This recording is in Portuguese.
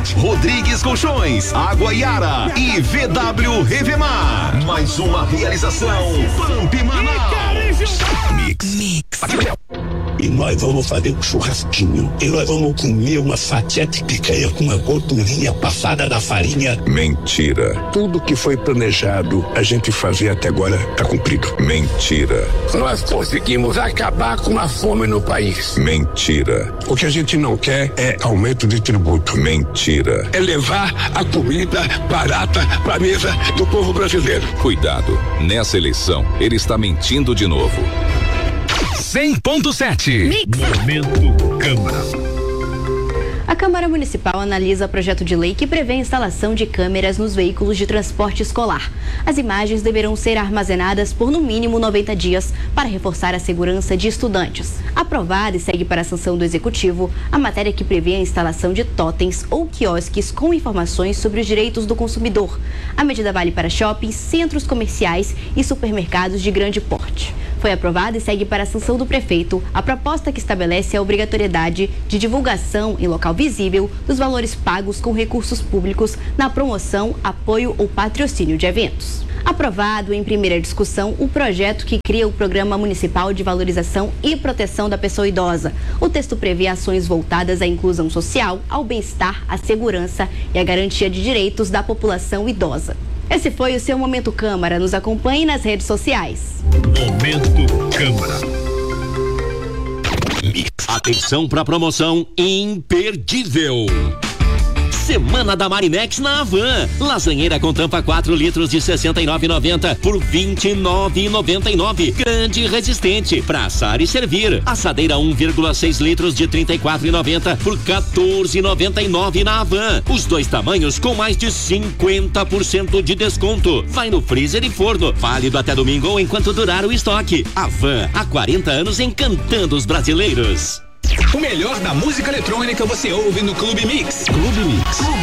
Resort, Rodrigues Colchões, Água Yara e VW Revemar. Mais uma realização Pamp Manaus. Mix. E nós vamos fazer um churrasquinho. E nós vamos comer uma fatia de picanha com uma gordurinha passada na farinha. Mentira. Tudo que foi planejado a gente fazer até agora tá cumprido. Mentira. Nós conseguimos acabar com a fome no país. Mentira. O que a gente não quer é aumento de tributo. Mentira. É levar a comida barata pra mesa do povo brasileiro. Cuidado. Nessa eleição, ele está mentindo de novo. 100.7 Momento Câmara. A Câmara Municipal analisa projeto de lei que prevê a instalação de câmeras nos veículos de transporte escolar. As imagens deverão ser armazenadas por no mínimo 90 dias para reforçar a segurança de estudantes. Aprovada e segue para a sanção do Executivo a matéria que prevê a instalação de totens ou quiosques com informações sobre os direitos do consumidor. A medida vale para shoppings, centros comerciais e supermercados de grande porte. Foi aprovada e segue para a sanção do prefeito a proposta que estabelece a obrigatoriedade de divulgação em local visível dos valores pagos com recursos públicos na promoção, apoio ou patrocínio de eventos. Aprovado em primeira discussão o projeto que cria o Programa Municipal de Valorização e Proteção da Pessoa Idosa. O texto prevê ações voltadas à inclusão social, ao bem-estar, à segurança e à garantia de direitos da população idosa. Esse foi o seu Momento Câmara. Nos acompanhe nas redes sociais. Momento Câmara. Atenção para a promoção imperdível. Semana da Marinex na Havan. Lasanheira com tampa 4 litros de R$ 69,90 por R$ 29,99. Grande e resistente para assar e servir. Assadeira 1,6 litros de R$ 34,90 por R$ 14,99 na Havan. Os dois tamanhos com mais de 50% de desconto. Vai no freezer e forno. Válido até domingo ou enquanto durar o estoque. Havan, há 40 anos encantando os brasileiros. O melhor da música eletrônica você ouve no Clube Mix. Clube Mix.